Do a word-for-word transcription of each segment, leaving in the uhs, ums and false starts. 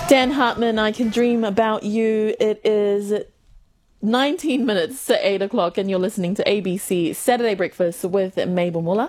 Dan Hartman, I Can Dream About You. It is nineteen minutes to eight o'clock and you're listening to A B C Saturday Breakfast with Mabel Muller.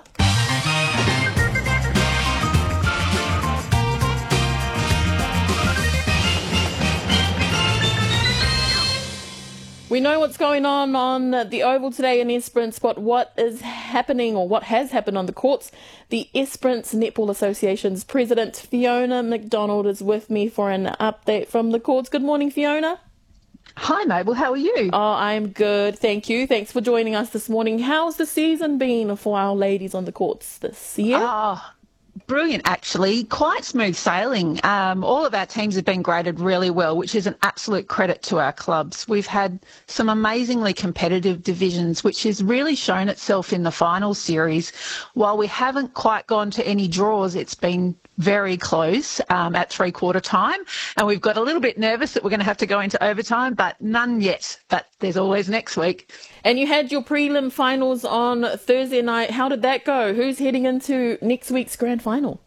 We know what's going on on the Oval today in Esperance, but what is happening or what has happened on the courts. The Esperance Netball Association's president, Fiona McDonald, is with me for an update from the courts. Good morning, Fiona. Hi, Mabel. How are you? Oh, I'm good. Thank you. Thanks for joining us this morning. How's the season been for our ladies on the courts this year? Oh, brilliant, actually. Quite smooth sailing. Um, all of our teams have been graded really well, which is an absolute credit to our clubs. We've had some amazingly competitive divisions, which has really shown itself in the final series. While we haven't quite gone to any draws, it's been very close um, at three-quarter time, and we've got a little bit nervous that we're going to have to go into overtime, but none yet. But there's always next week. And you had your prelim finals on Thursday night. How did that go? Who's heading into next week's grand final?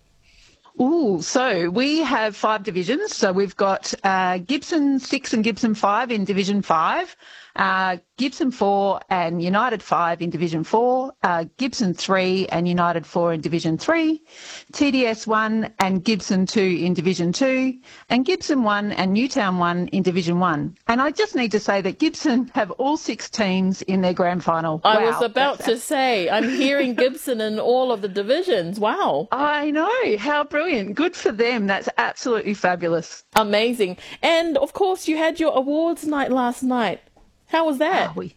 Ooh, so we have five divisions. So we've got uh, Gibson six and Gibson five in Division five, uh, Gibson four and United five in Division four, uh, Gibson three and United four in Division three, T D S one and Gibson two in Division two, and Gibson one and Newtown one in Division one. And I just need to say that Gibson have all six teams in their grand final. I Wow, was about to say, I'm hearing Gibson in all of the divisions. Wow. I know. How brilliant. Good for them. That's absolutely fabulous. Amazing. And, of course, you had your awards night last night. How was that? Oh, we,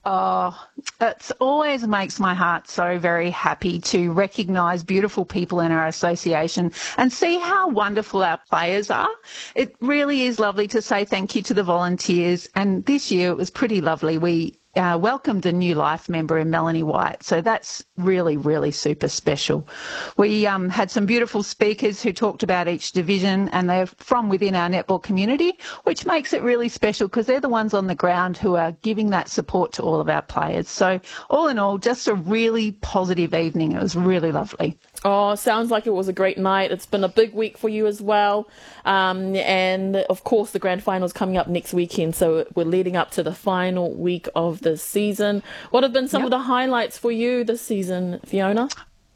oh, it always makes my heart so very happy to recognise beautiful people in our association and see how wonderful our players are. It really is lovely to say thank you to the volunteers. And this year it was pretty lovely. We Uh, welcomed a new life member in Melanie White. So that's really, really super special. We um, had some beautiful speakers who talked about each division, and they're from within our netball community, which makes it really special because they're the ones on the ground who are giving that support to all of our players. So all in all, just a really positive evening. It was really lovely. Oh, sounds like it was a great night. It's been a big week for you as well. Um, and, of course, the grand final's coming up next weekend, so we're leading up to the final week of the season. What have been some Yep. of the highlights for you this season, Fiona?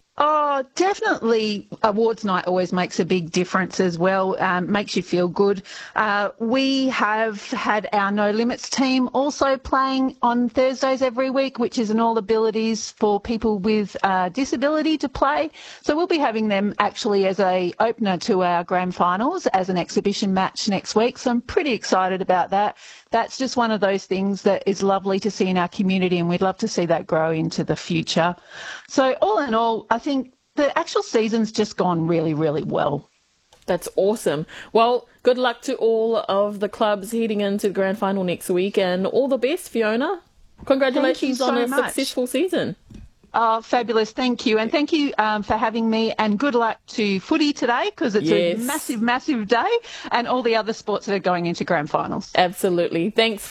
Oh, definitely. Awards night always makes a big difference as well, um, makes you feel good. Uh, we have had our No Limits team also playing on Thursdays every week, which is an all abilities for people with uh, disability to play. So we'll be having them actually as a opener to our grand finals as an exhibition match next week. So I'm pretty excited about that. That's just one of those things that is lovely to see in our community, and we'd love to see that grow into the future. So all in all, I think the actual season's just gone really, really well. That's awesome. Well, good luck to all of the clubs heading into the grand final next week, and all the best, Fiona. Congratulations Thank you on so a much. successful season. Oh, fabulous. Thank you. And thank you um, for having me, and good luck to footy today because it's Yes. a massive, massive day, and all the other sports that are going into grand finals. Absolutely. Thanks.